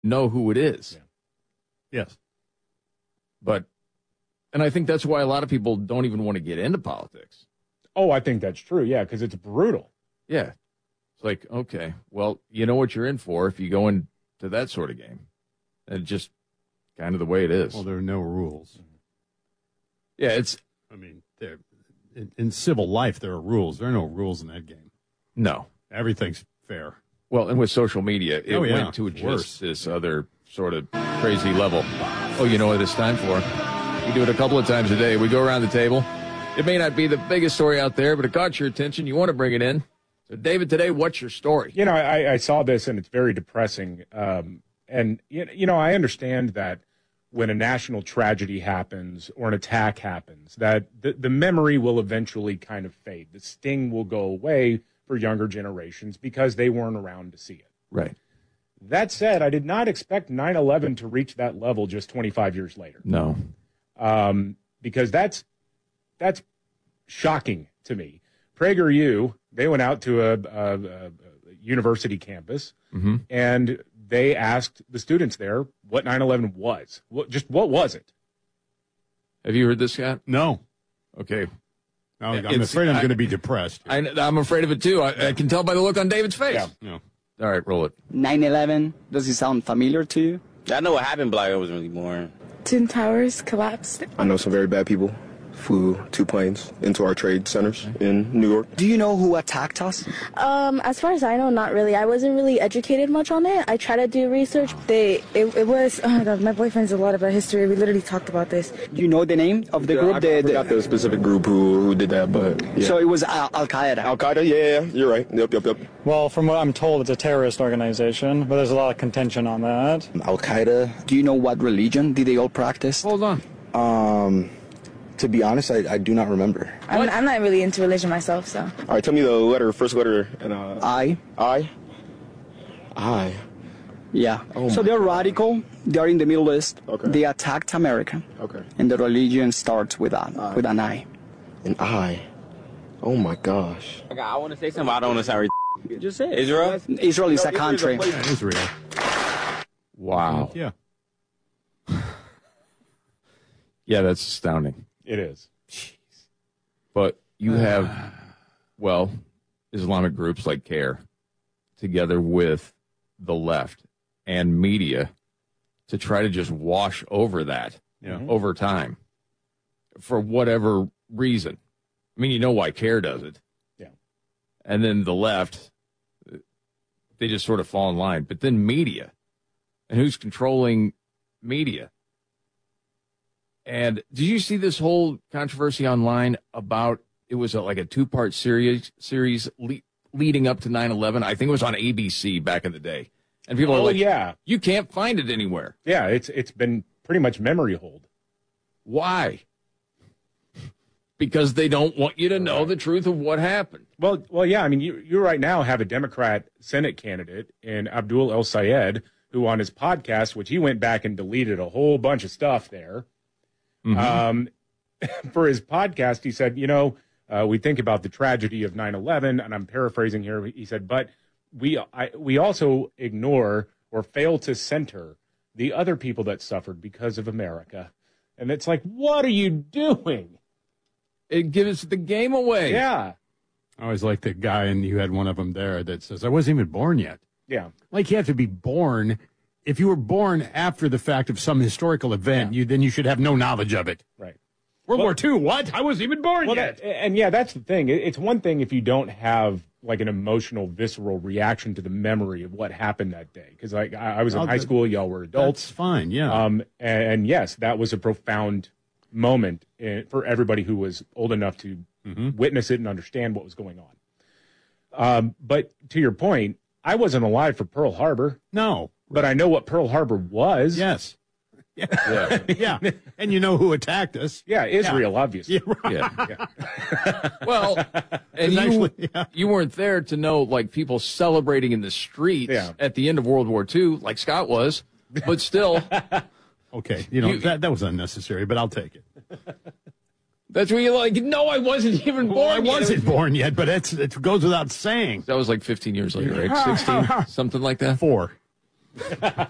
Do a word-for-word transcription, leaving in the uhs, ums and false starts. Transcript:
know who it is. Yeah. Yes. But, and I think that's why a lot of people don't even want to get into politics. Oh, I think that's true, yeah, because it's brutal. Yeah. It's like, okay, well, you know what you're in for if you go into that sort of game. And just kind of the way it is. Well, there are no rules. Yeah, it's... I mean, there in, in civil life, there are rules. There are no rules in that game. No. Everything's fair. Well, and with social media, it oh, yeah. went to just Worse. this other sort of crazy level. Oh, you know what it's time for? We do it a couple of times a day. We go around the table. It may not be the biggest story out there, but it caught your attention. You want to bring it in. So, David, today, what's your story? You know, I, I saw this, and it's very depressing. Um, and, you know, I understand that when a national tragedy happens or an attack happens, that the, the memory will eventually kind of fade. The sting will go away for younger generations because they weren't around to see it. Right. That said, I did not expect nine eleven to reach that level just twenty-five years later. No. Um, because that's that's shocking to me. PragerU, they went out to a, a, a university campus, mm-hmm. and they asked the students there what nine eleven was. What, just what was it? Have you heard this yet? No. Okay. No, I'm it's, afraid I'm going to be depressed. I, I'm afraid of it, too. I, I can tell by the look on David's face. Yeah. No. All right, roll it. nine eleven, does it sound familiar to you? I know what happened, but I wasn't really born. Twin Towers collapsed. I know some very bad people flew two planes into our trade centers in New York. Do you know who attacked us? Um, as far as I know, not really. I wasn't really educated much on it. I tried to do research. They, it, it was, oh my God, my boyfriend's a lot about history. We literally talked about this. Do you know the name of the yeah, group? I, the, I forgot the specific group who, who did that, but yeah. So it was Al- Al-Qaeda. Al-Qaeda, yeah, yeah, you're right. Yep, yep, yep. Well, from what I'm told, it's a terrorist organization, but there's a lot of contention on that. Al-Qaeda. Do you know what religion did they all practice? Hold on. Um... To be honest, I, I do not remember. I'm, I'm not really into religion myself, so. All right, tell me the letter, first letter. And, uh, I. I? I. Yeah. Oh so they're radical. They're in the Middle East. Okay. They attacked America. Okay. And the religion starts with an, I. with an I. An I. Oh, my gosh. Okay, I want to say something, but I don't want to sound ridiculous. Just say it. Israel? Israel is a country. Yeah, Israel. Wow. Yeah. Yeah, that's astounding. It is. Jeez. But you have, well, Islamic groups like CARE together with the left and media to try to just wash over that yeah. over time for whatever reason. I mean, you know why CARE does it. Yeah. And then the left, they just sort of fall in line. But then media. And who's controlling media? And did you see this whole controversy online about, it was a, like a two-part series series le- leading up to nine eleven? I think it was on A B C back in the day. And people oh, are like, yeah. You can't find it anywhere. Yeah, it's it's been pretty much memory hold. Why? Because they don't want you to know right. the truth of what happened. Well, well, yeah, I mean, you, you right now have a Democrat Senate candidate in Abdul El Sayed, who on his podcast, which he went back and deleted a whole bunch of stuff there, Mm-hmm. Um, for his podcast, he said, you know, uh, we think about the tragedy of nine eleven, and I'm paraphrasing here. He said, but we I, we also ignore or fail to center the other people that suffered because of America. And it's like, what are you doing? It gives the game away. Yeah. I always like the guy, and you had one of them there that says, I wasn't even born yet. Yeah. Like you have to be born. If you were born after the fact of some historical event, yeah. you then you should have no knowledge of it. Right. World well, War Two, what? I wasn't even born well, yet. That, and yeah, that's the thing. It's one thing if you don't have like an emotional, visceral reaction to the memory of what happened that day. Because like I, I was in well, high school, y'all were adults. That's fine, yeah. Um, and, and yes, that was a profound moment in, for everybody who was old enough to mm-hmm. witness it and understand what was going on. Um, but to your point, I wasn't alive for Pearl Harbor. No. But I know what Pearl Harbor was. Yes. Yeah. Yeah. yeah. And you know who attacked us. Yeah, Israel, yeah. obviously. Yeah, right. Yeah. yeah. Well, and you, actually, yeah. you weren't there to know, like, people celebrating in the streets yeah. at the end of World War Two, like Scott was, but still. Okay, you know, you, that, that was unnecessary, but I'll take it. That's where you're like, no, I wasn't even born well, I yet. wasn't born yet, but it's, it goes without saying. That was like fifteen years later, right? sixteen, something like that? Four.